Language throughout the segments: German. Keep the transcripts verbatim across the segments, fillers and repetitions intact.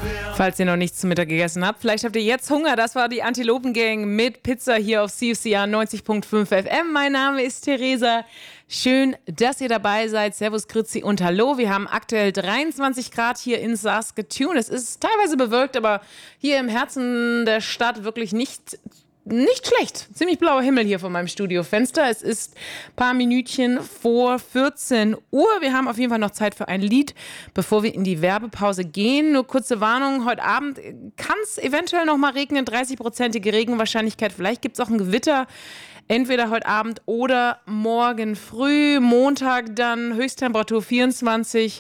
Falls ihr noch nichts zum Mittag gegessen habt, vielleicht habt ihr jetzt Hunger. Das war die Antilopengang mit Pizza hier auf C F C R neunzig Komma fünf F M. Mein Name ist Theresa. Schön, dass ihr dabei seid. Servus, Grüezi und Hallo. Wir haben aktuell dreiundzwanzig Grad hier in Saskatoon. Es ist teilweise bewölkt, aber hier im Herzen der Stadt wirklich nicht Nicht schlecht. Ziemlich blauer Himmel hier vor meinem Studiofenster. Es ist ein paar Minütchen vor vierzehn Uhr. Wir haben auf jeden Fall noch Zeit für ein Lied, bevor wir in die Werbepause gehen. Nur kurze Warnung, heute Abend kann es eventuell noch mal regnen. dreißig-prozentige Regenwahrscheinlichkeit. Vielleicht gibt es auch ein Gewitter. Entweder heute Abend oder morgen früh. Montag dann Höchsttemperatur vierundzwanzig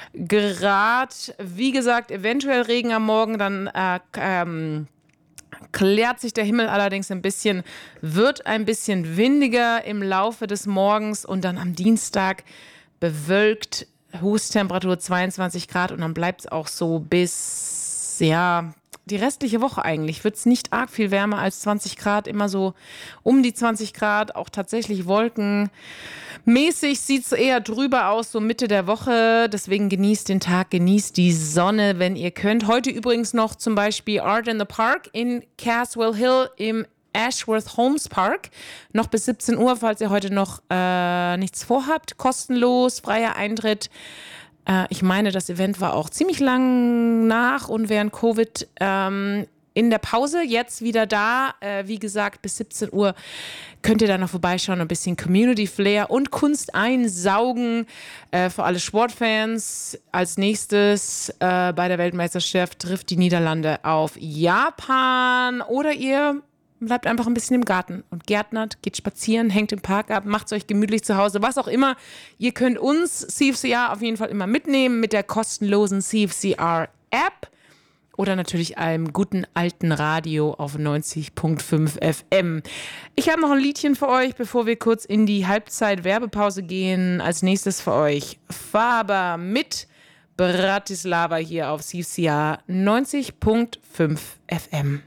Grad. Wie gesagt, eventuell Regen am Morgen. Dann äh, ähm, klärt sich der Himmel allerdings ein bisschen, wird ein bisschen windiger im Laufe des Morgens und dann am Dienstag bewölkt, Höchsttemperatur zweiundzwanzig Grad und dann bleibt es auch so bis, ja, die restliche Woche eigentlich. Wird es nicht arg viel wärmer als zwanzig Grad, immer so um die zwanzig Grad, auch tatsächlich wolkenmäßig sieht es eher drüber aus, so Mitte der Woche. Deswegen genießt den Tag, genießt die Sonne, wenn ihr könnt. Heute übrigens noch zum Beispiel Art in the Park in Caswell Hill im Ashworth Homes Park. Noch bis siebzehn Uhr, falls ihr heute noch äh, nichts vorhabt. Kostenlos, freier Eintritt. Ich meine, das Event war auch ziemlich lang nach und während Covid ähm, in der Pause. Jetzt wieder da. Äh, wie gesagt, bis siebzehn Uhr könnt ihr da noch vorbeischauen, ein bisschen Community Flair und Kunst einsaugen. Äh, für alle Sportfans. Als nächstes äh, bei der Weltmeisterschaft trifft die Niederlande auf Japan. Oder ihr bleibt einfach ein bisschen im Garten und gärtnert, geht spazieren, hängt im Park ab, macht es euch gemütlich zu Hause, was auch immer. Ihr könnt uns C F C R auf jeden Fall immer mitnehmen mit der kostenlosen C F C R-App oder natürlich einem guten alten Radio auf neunzig Komma fünf F M. Ich habe noch ein Liedchen für euch, bevor wir kurz in die Halbzeit-Werbepause gehen. Als nächstes für euch Faber mit Bratislava hier auf C F C R neunzig Komma fünf F M.